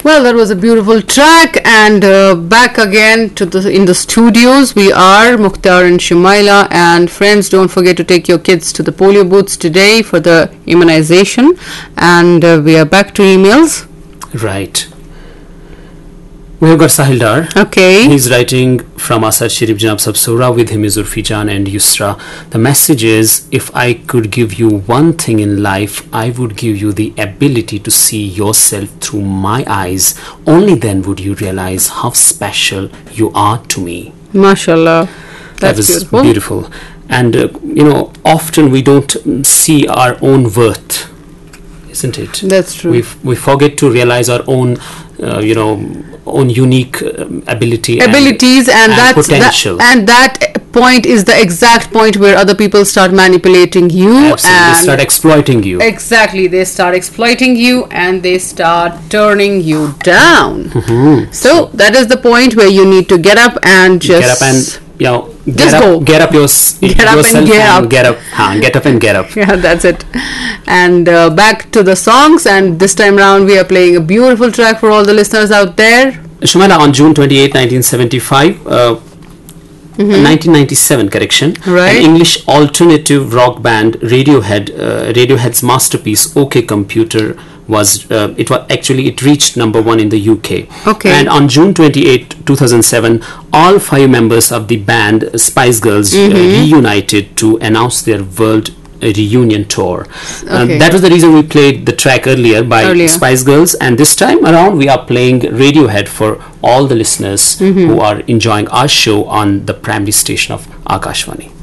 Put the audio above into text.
Well, that was a beautiful track, and back again to in the studios. We are Mukhtar and Shumaila, and friends, don't forget to take your kids to the polio booths today for the immunization. And we are back to emails. Right. We have got Sahil Dar. Okay. He's writing from Asad Sharif Janab Sabsura. With him is Urfi Jan and Yusra. The message is, if I could give you one thing in life, I would give you the ability to see yourself through my eyes. Only then would you realize how special you are to me. MashaAllah. That was beautiful. And, often we don't see our own worth, isn't it? That's true. We forget to realize our own, own unique abilities and potential. And that point is the exact point where other people start manipulating you. Absolutely. And they start exploiting you. Exactly. They start exploiting you and they start turning you down. Mm-hmm. So that is the point where you need to get up and just... Get up and... Get up and get up. Yeah, that's it. And back to the songs, and this time around we are playing a beautiful track for all the listeners out there. Shumaila, on June 28, 1975, 1997, correction, right. An English alternative rock band, Radiohead's masterpiece OK Computer it reached number 1 in the UK. Okay. And on June 28, 2007, all 5 members of the band Spice Girls reunited to announce their world reunion tour. Okay. That was the reason we played the track earlier by Spice Girls, and this time around we are playing Radiohead for all the listeners who are enjoying our show on the primary station of Akashvani.